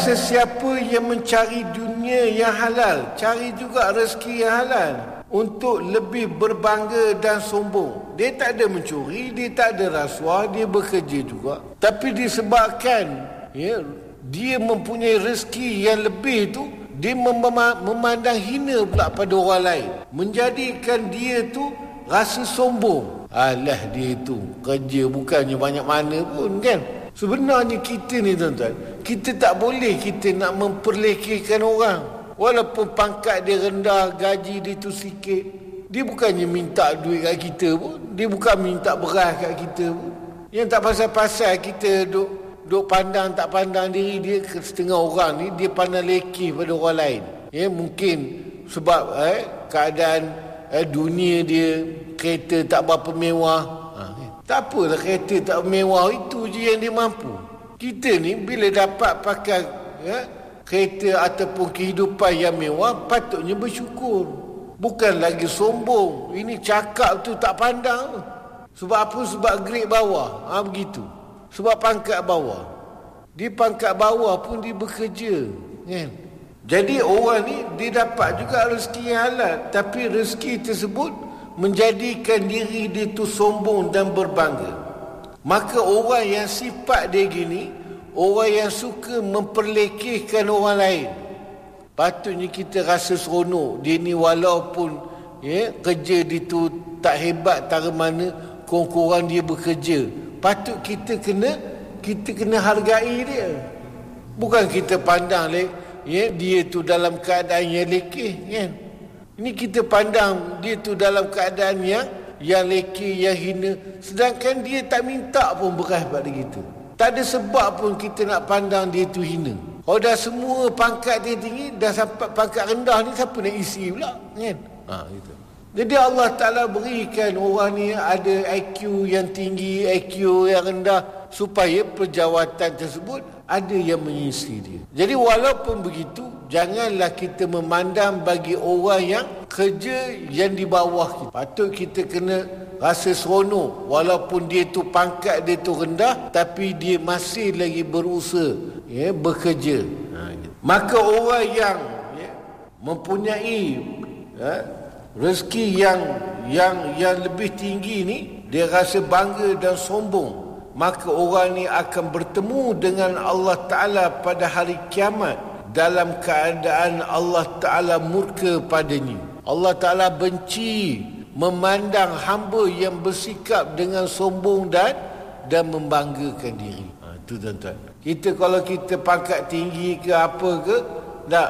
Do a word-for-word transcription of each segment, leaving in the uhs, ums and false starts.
sesiapa yang mencari dunia yang halal, cari juga rezeki yang halal untuk lebih berbangga dan sombong. Dia tak ada mencuri, dia tak ada rasuah, dia bekerja juga. Tapi disebabkan ya, dia mempunyai rezeki yang lebih tu, dia mem- memandang hina pula pada orang lain, menjadikan dia tu rasa sombong. Alah, dia tu kerja bukannya banyak mana pun kan. Sebenarnya kita ni tuan-tuan, kita tak boleh kita nak memperlekehkan orang. Walaupun pangkat dia rendah, gaji dia tu sikit, dia bukannya minta duit kat kita pun, dia bukan minta beras kat kita pun. Yang tak pasal-pasal kita duk duk pandang tak pandang diri dia. Setengah orang ni dia pandang lekeh pada orang lain. Ya, mungkin sebab eh, keadaan eh, dunia dia, kereta tak berapa mewah. Ha, eh. Tak apalah kereta tak mewah, itu je yang dia mampu. Kita ni bila dapat pakai eh, kereta ataupun kehidupan yang mewah, patutnya bersyukur. Bukan lagi sombong. Ini cakap tu tak pandang. Sebab apa? Sebab grade bawah. Ha, begitu. Sebab pangkat bawah. Di pangkat bawah pun dia bekerja. Kan? Jadi orang ni dia dapat juga rezeki yang halal. Tapi rezeki tersebut menjadikan diri dia tu sombong dan berbangga. Maka orang yang sifat dia gini, orang yang suka memperlekehkan orang lain, patutnya kita rasa seronok. Dia ni walaupun ya, kerja dia tu tak hebat tara mana, kurang-kurang dia bekerja. Patut kita kena kita kena hargai dia. Bukan kita pandang ya, dia tu dalam keadaan yang lekeh kan. Ini kita pandang dia tu dalam keadaan yang yang lekeh, yang hina, sedangkan dia tak minta pun beras pada kita. Tak ada sebab pun kita nak pandang dia tu hina. Kalau dah semua pangkat dia tinggi, dah sampai pangkat rendah ni, siapa nak isi pula kan? Ha, gitu. Jadi Allah Ta'ala berikan orang ni ada I Q yang tinggi, I Q yang rendah, supaya perjawatan tersebut ada yang mengisi dia. Jadi walaupun begitu, janganlah kita memandang bagi orang yang kerja yang di bawah kita. Patut kita kena rasa seronok. Walaupun dia tu pangkat dia tu rendah, tapi dia masih lagi berusaha ya, bekerja. Ha, gitu. Maka orang yang ya, mempunyai ya, rezeki yang yang yang lebih tinggi ni, dia rasa bangga dan sombong. Maka orang ni akan bertemu dengan Allah Ta'ala pada hari kiamat dalam keadaan Allah Ta'ala murka padanya. Allah Ta'ala benci memandang hamba yang bersikap dengan sombong dan dan membanggakan diri. Ha, itu tuan-tuan. Kita kalau kita pangkat tinggi ke apa ke, tak,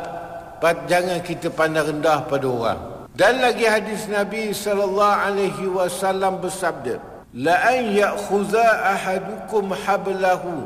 jangan kita pandang rendah pada orang. Dan lagi hadis Nabi sallallahu alaihi wasallam bersabda, la an ya'khudha ahadukum hablahu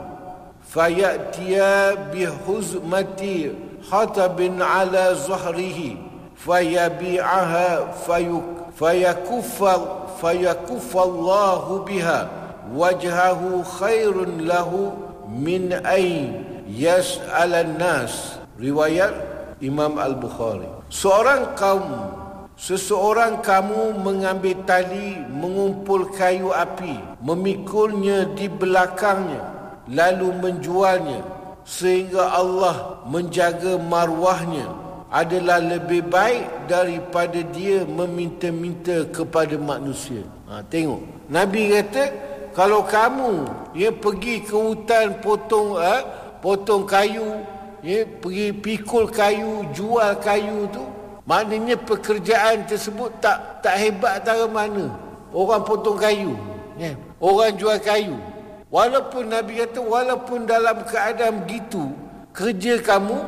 fayatiya bihuzmati khatabin ala zuhrihi fayabi'aha fayuk fayakuffa fayakuffa Allahu biha wajhahu khairun lahu min ay yas'alan nas. Riwayat Imam Al-Bukhari. Seorang kaum Seseorang kamu mengambil tali, mengumpul kayu api, memikulnya di belakangnya, lalu menjualnya, sehingga Allah menjaga marwahnya, adalah lebih baik daripada dia meminta-minta kepada manusia. Ha, tengok, Nabi kata, kalau kamu ya, pergi ke hutan potong ha, potong kayu, ya, pergi pikul kayu, jual kayu tu, maknanya pekerjaan tersebut tak tak hebat tara mana. Orang potong kayu, ya. Orang jual kayu. Walaupun Nabi kata, walaupun dalam keadaan begitu kerja kamu,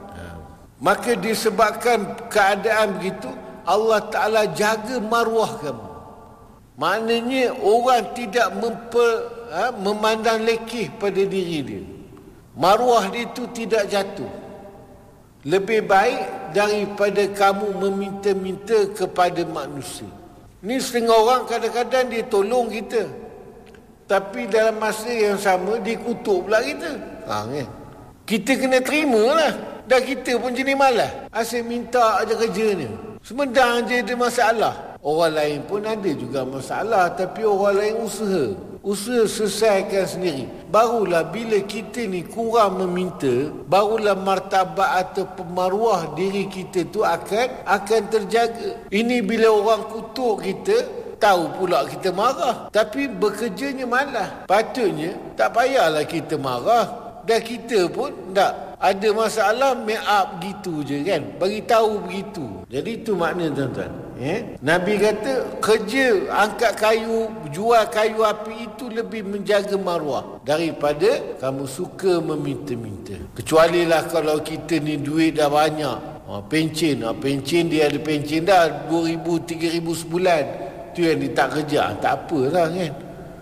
maka disebabkan keadaan begitu, Allah Ta'ala jaga maruah kamu. Maknanya orang tidak memper, ha, memandang lekeh pada diri dia. Maruah dia itu tidak jatuh. Lebih baik daripada kamu meminta-minta kepada manusia. Ni setengah orang kadang-kadang dia tolong kita, tapi dalam masa yang sama dia kutuk pula kita. Ha, kan? Kita kena terima lah. Dan kita pun jenis malas, asyik minta aja kerjanya. Semedang je ada masalah. Orang lain pun ada juga masalah, tapi orang lain usaha. Usaha selesaikan sendiri. Barulah bila kita ni kurang meminta, barulah martabat atau maruah diri kita tu akan akan terjaga. Ini bila orang kutuk kita, tahu pula kita marah, tapi bekerjanya malah. Patutnya tak payahlah kita marah. Dan kita pun tak ada masalah, make up gitu je kan, bagi tahu begitu. Jadi itu makna tuan-tuan, eh? Nabi kata kerja angkat kayu, jual kayu api itu lebih menjaga maruah daripada kamu suka meminta-minta. Kecuali lah kalau kita ni duit dah banyak, ha, pencen, ha, pencen dia ada pencen dah dua ribu, tiga ribu sebulan, tu yang dia tak kerja, tak apalah kan.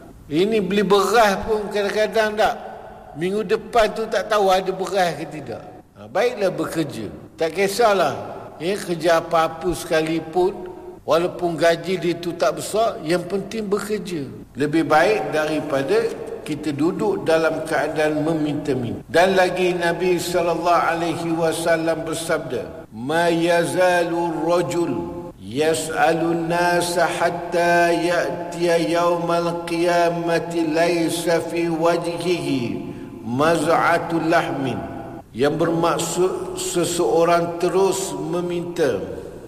Ini beli beras pun kadang-kadang tak, minggu depan tu tak tahu ada beras ke tidak. Ha, baiklah bekerja. Tak kisahlah, ya, kerja apa-apa sekalipun, walaupun gaji dia tu tak besar, yang penting bekerja. Lebih baik daripada kita duduk dalam keadaan meminta-minta. Dan lagi Nabi sallallahu alaihi wasallam bersabda, "Ma yazalu rajul yas'alu an-nasa hatta ya'tiya yaumal qiyamati laysa fi wajhihi maz'atul lahmin." Yang bermaksud seseorang terus meminta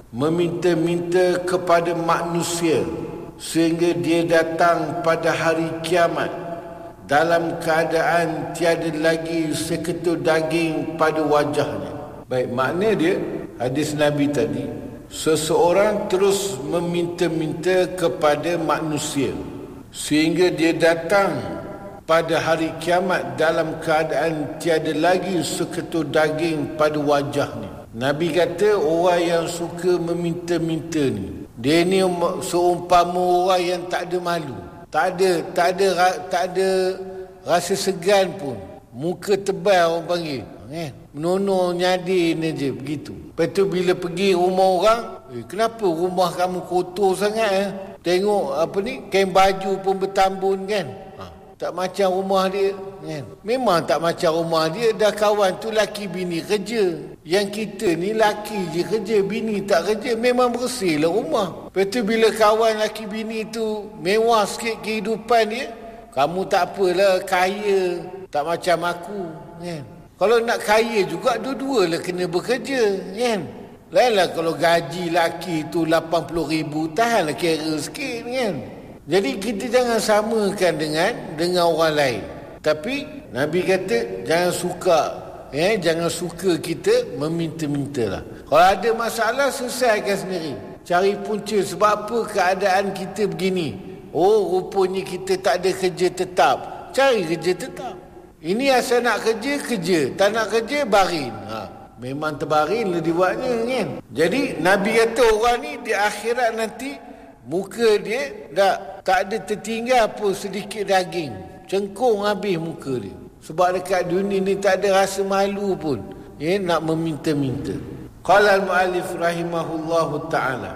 meminta-minta kepada manusia sehingga dia datang pada hari kiamat dalam keadaan tiada lagi seketul daging pada wajahnya. Baik, makna dia hadis Nabi tadi, seseorang terus meminta-minta kepada manusia sehingga dia datang pada hari kiamat dalam keadaan tiada lagi seketul daging pada wajahnya. Nabi kata orang yang suka meminta-minta ni, dia ni seumpama orang yang tak ada malu, tak ada tak ada tak ada rasa segan pun, muka tebal orang panggil, kan? Menono nyadin aja begitu. Lepas tu bila pergi rumah orang, eh, kenapa rumah kamu kotor sangat, eh? Tengok apa ni, kain baju pun bertambun kan. Tak macam rumah dia, kan? Memang tak macam rumah dia. Dah kawan tu laki bini kerja. Yang kita ni laki je kerja, bini tak kerja. Memang bersih lah rumah. Lepas tu bila kawan laki bini tu mewah sikit kehidupan dia, kamu tak apalah, kaya, tak macam aku, kan? Kalau nak kaya juga, dua-dua lah kena bekerja, kan? Lainlah kalau gaji laki tu lapan puluh ribu, tahanlah kira sikit, kan? Jadi kita jangan samakan dengan dengan orang lain. Tapi Nabi kata jangan suka, eh jangan suka kita meminta-mintalah. Kalau ada masalah, selesaikan sendiri. Cari punca sebab apa keadaan kita begini. Oh, rupanya kita tak ada kerja tetap. Cari kerja tetap. Ini asal nak kerja, kerja. Tak nak kerja, barin. Ha, memang terbarin lah dibuatnya, kan? Jadi Nabi kata orang ni di akhirat nanti muka dia tak, tak ada tertinggal pun sedikit daging. Cengkung habis muka dia. Sebab dekat dunia ni tak ada rasa malu pun, ya, nak meminta-minta. Qala al-mu'allif rahimahullahu ta'ala.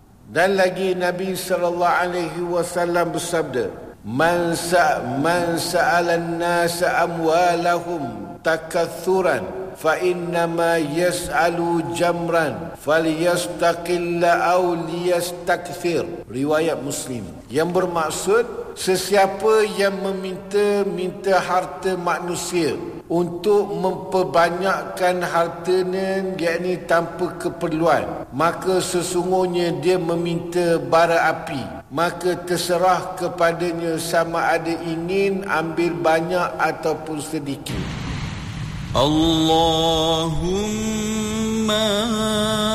Dan lagi Nabi sallallahu alaihi wasallam bersabda, Man sa man sa'ala an-nasa amwalahum takathuran fa innama yas'alu jamran falyastaqilla aw liyastakthir. Riwayat Muslim. Yang bermaksud sesiapa yang meminta-minta harta manusia untuk memperbanyakkan hartanya, yakni tanpa keperluan, maka sesungguhnya dia meminta bara api. Maka terserah kepadanya sama ada ingin ambil banyak ataupun sedikit. Allahumma